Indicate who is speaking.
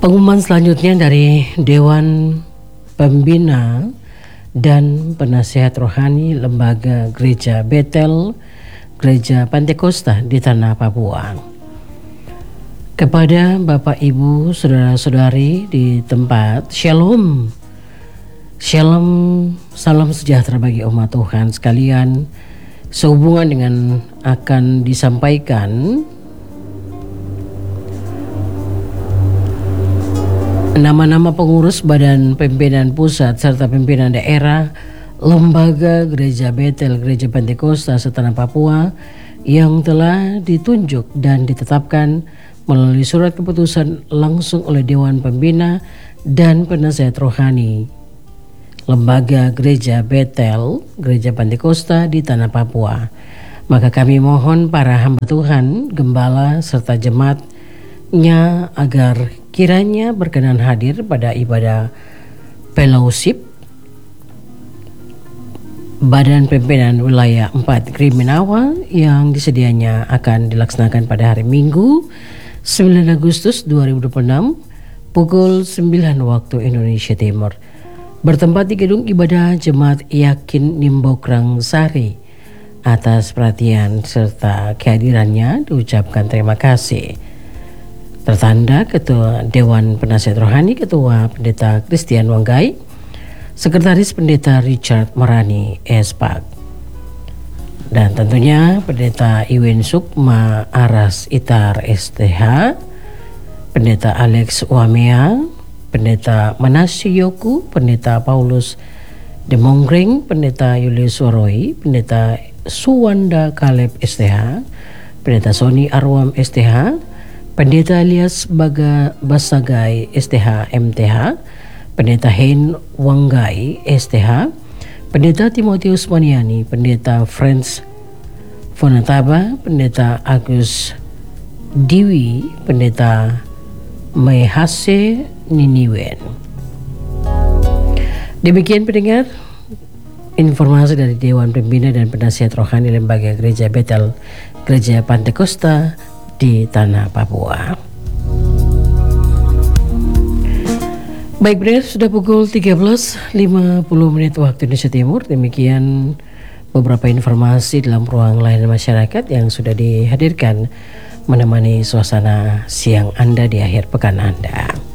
Speaker 1: Pengumuman selanjutnya dari Dewan Pembina dan Penasehat Rohani Lembaga Gereja Betel, Gereja Pantekosta di Tanah Papua. Kepada Bapak Ibu, Saudara-saudari di tempat, Shalom. Shalom, salam sejahtera bagi umat Tuhan sekalian. Sehubungan dengan akan disampaikan nama-nama pengurus Badan Pimpinan Pusat serta pimpinan daerah Lembaga Gereja Betel, Gereja Pantekosta setanah Papua yang telah ditunjuk dan ditetapkan melalui surat keputusan langsung oleh Dewan Pembina dan Penasehat Rohani Lembaga Gereja Betel, Gereja Pantekosta di Tanah Papua. Maka kami mohon para hamba Tuhan, gembala serta jemaatnya agar kiranya berkenan hadir pada ibadah fellowship Badan Pimpinan Wilayah 4 Kriminawa yang disedianya akan dilaksanakan pada hari Minggu 9 Agustus 2026 pukul 9 waktu Indonesia Timur. Bertempat di gedung ibadah Jemaat Yakin Nimbokrang Sari. Atas perhatian serta kehadirannya diucapkan terima kasih. Tertanda Ketua Dewan Penasehat Rohani, Ketua Pendeta Christian Wanggai, Sekretaris Pendeta Richard Marani Espak, dan tentunya Pendeta Iwin Sukma Aras Itar STH, Pendeta Alex Wamea, Pendeta Manasyi Yoku, Pendeta Paulus Demongring, Pendeta Julius Waroi, Pendeta Suwanda Kaleb STH, Pendeta Sony Arwam STH, Pendeta Elias Basagai STH MTH, Pendeta Hein Wanggai STH, Pendeta Timotius Maniani, Pendeta Franz Fonataba, Pendeta Agus Diwi, Pendeta Mehase Niniwen. Demikian pendengar, informasi dari Dewan Pembina dan Penasehat Rohani Lembaga Gereja Betel, Gereja Pantekosta di Tanah Papua. Baik pendengar, sudah pukul 13.50 waktu Indonesia Timur. Demikian beberapa informasi dalam ruang layanan masyarakat yang sudah dihadirkan menemani suasana siang Anda di akhir pekan Anda.